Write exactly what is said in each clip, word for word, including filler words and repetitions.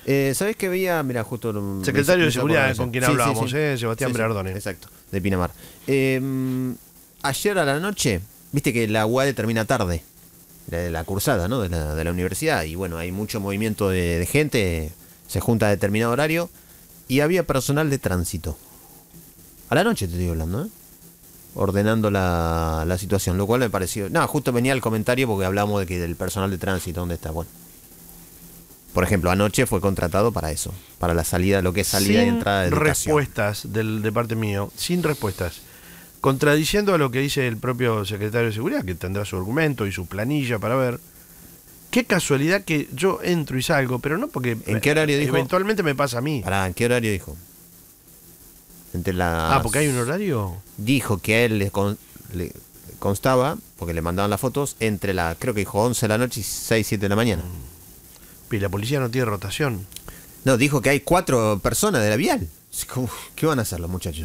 Eh, ¿Sabés qué veía? Mira, justo... Secretario me, de Seguridad, con quien sí, hablábamos, sí, sí. ¿eh? Sebastián sí, sí, Berardone. Exacto, de Pinamar. Eh, ayer a la noche, viste que la U A D termina tarde, la, la cursada, ¿no? De la, de la universidad, y bueno, hay mucho movimiento de, de gente, se junta a determinado horario, y había personal de tránsito. A la noche te estoy hablando, ¿eh? Ordenando la, la situación, lo cual me pareció... No, justo venía el comentario porque hablamos de que del personal de tránsito, ¿dónde está? Bueno. Por ejemplo, anoche fue contratado para eso, para la salida, lo que es salida sin y entrada de educación. respuestas del, de parte mío, sin respuestas. Contradiciendo a lo que dice el propio secretario de Seguridad, que tendrá su argumento y su planilla para ver. Qué casualidad que yo entro y salgo, pero no porque... ¿En qué horario dijo? Eventualmente me pasa a mí. Pará, ¿en qué horario dijo? Entre las... Ah, porque hay un horario. Dijo que a él le, con, le constaba, porque le mandaban las fotos, entre la, creo que dijo once de la noche y seis, siete de la mañana. Y la policía no tiene rotación. No, dijo que hay cuatro personas de la vial. ¿Qué van a hacer los muchachos?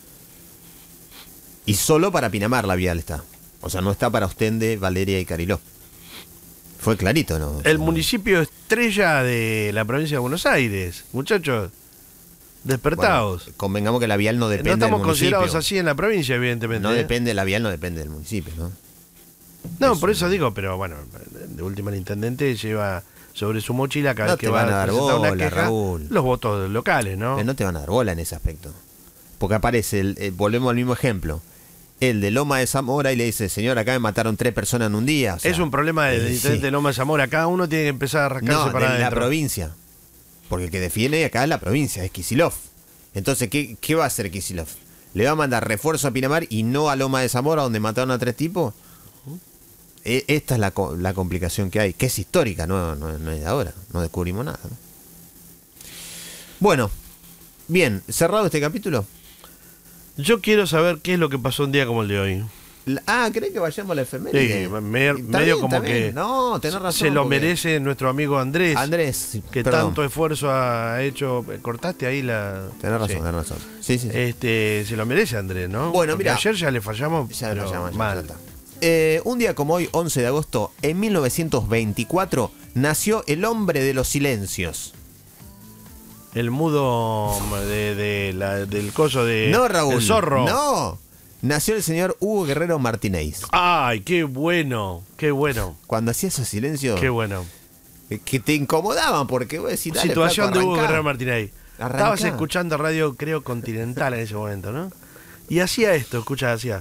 Y solo para Pinamar la vial está. O sea, no está para Ostende, Valeria y Cariló. Fue clarito, ¿no? El municipio estrella de la provincia de Buenos Aires. Muchachos, despertados. Bueno, convengamos que la vial no depende No estamos del municipio. considerados así en la provincia, evidentemente. No ¿eh? depende, la vial no depende del municipio, ¿no? No, Eso. por eso digo, pero bueno, de última el intendente lleva sobre su mochila cada No vez que te va van a dar presentar una bola, queja, Raúl. los votos locales, ¿no? Pero no te van a dar bola en ese aspecto. Porque aparece, el, el, volvemos al mismo ejemplo, el de Loma de Zamora y le dice, señor, acá me mataron tres personas en un día. O sea, es un problema del eh, intendente sí. de Loma de Zamora. Cada uno tiene que empezar a rascarse No, para de la adentro. provincia. Porque el que defiende acá es la provincia, es Kicillof. Entonces, ¿qué, qué va a hacer Kicillof? ¿Le va a mandar refuerzo a Pinamar y no a Loma de Zamora, donde mataron a tres tipos? E- esta es la, la complicación que hay, que es histórica, no, no, no es de ahora. No descubrimos nada, ¿no? Bueno, bien, cerrado este capítulo. Yo quiero saber qué es lo que pasó un día como el de hoy. La- ah, ¿cree que vayamos a la efeméride? Sí, me- Está medio bien, como está que bien. No, tenés razón. se lo porque- merece nuestro amigo Andrés, Andrés, que perdón. tanto esfuerzo ha hecho. Cortaste ahí la... Tenés razón, Sí. tenés razón. Sí, sí, sí. Este, se lo merece Andrés, ¿no? Bueno, Porque mira. ayer ya le fallamos, Ya le pero fallamos, ya, mal. ya está. Eh, un día como hoy, once de agosto, en mil novecientos veinticuatro, nació el hombre de los silencios. El mudo de, de la, del coso de... No, Raúl. El zorro. No. Nació el señor Hugo Guerrero Martínez. Ay, qué bueno, qué bueno, Cuando hacía esos silencios qué bueno. eh, que te incomodaban, porque vos decís, dale, Situación flaco, de Hugo arrancá. Guerrero Martínez. Arrancá. Estabas escuchando radio, creo, Continental en ese momento, ¿no? Y hacía esto, escucha, hacía...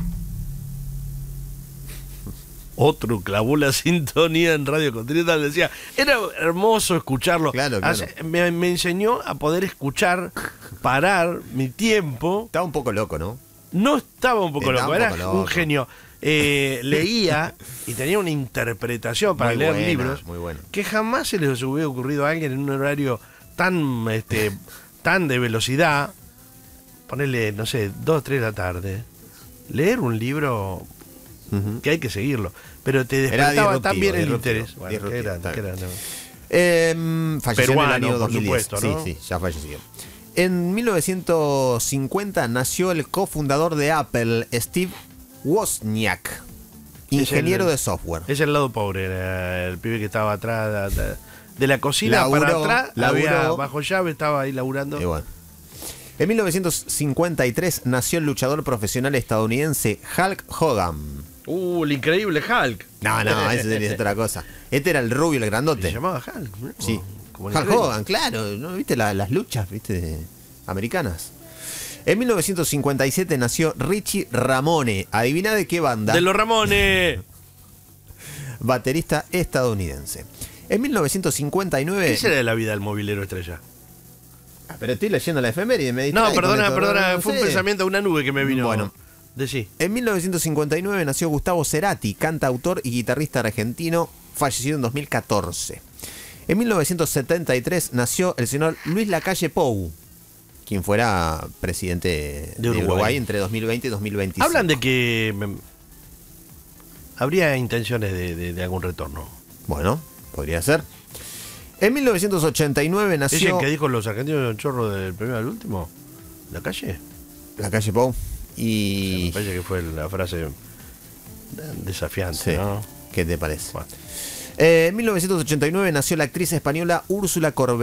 Otro clavó la sintonía en Radio Continental. Decía, era hermoso escucharlo. Claro, claro. Hace- me, me enseñó a poder escuchar, parar mi tiempo. Estaba un poco loco, ¿no? No estaba un poco Estaba loco, un era poco loco. un genio. Eh, leía y tenía una interpretación para Muy leer buena, libros muy buena. que jamás se les hubiera ocurrido a alguien en un horario tan, este, tan de velocidad. Ponerle, no sé, dos, tres de la tarde. Leer un libro Ujú. que hay que seguirlo. Pero te Era despertaba disruptivo, también el disruptivo, interés. Bueno, qué disruptivo, grande, está qué bien. grande. Eh, falleció Peruano, en el año por dos mil diez. supuesto, ¿no? Sí, sí, ya falleció. En mil novecientos cincuenta nació el cofundador de Apple, Steve Wozniak, ingeniero el- de software. Es el lado pobre, era el pibe que estaba atrás de, de- de la cocina Laburó, para atrás, laburó. había bajo llave, estaba ahí laburando. Y bueno. En mil novecientos cincuenta y tres nació el luchador profesional estadounidense Hulk Hogan. Uh, el increíble Hulk. No, no, ese es otra cosa. Este era el rubio, el Se grandote. llamaba Hulk, ¿no? Sí. Como el Hulk increíble. Hogan, claro. ¿No viste la- las luchas, viste, americanas? En mil novecientos cincuenta y siete nació Richie Ramone. Adivina de qué banda. De los Ramones. Baterista estadounidense. En mil novecientos cincuenta y nueve. ¿Qué será de la vida del movilero estrella? Ah, pero estoy leyendo la efeméride. Me No, distrae con perdona, esto, perdona, no fue un sé. pensamiento, una nube que me vino. Bueno. De sí. En mil novecientos cincuenta y nueve nació Gustavo Cerati, cantautor y guitarrista argentino, fallecido en dos mil catorce. En mil novecientos setenta y tres nació el señor Luis Lacalle Pou, quien fuera presidente de, De Uruguay. Uruguay entre dos mil veinte y dos mil veinticinco. Hablan de que mm, habría intenciones de, de- de algún retorno. Bueno, podría ser. En mil novecientos ochenta y nueve ¿Es el nació que dijo los argentinos un chorro del primero al último? ¿La calle? Lacalle Pou Me y... parece que fue la frase desafiante, Sí. ¿no? ¿Qué te parece? Bueno. Eh, en mil novecientos ochenta y nueve nació la actriz española Úrsula Corbett.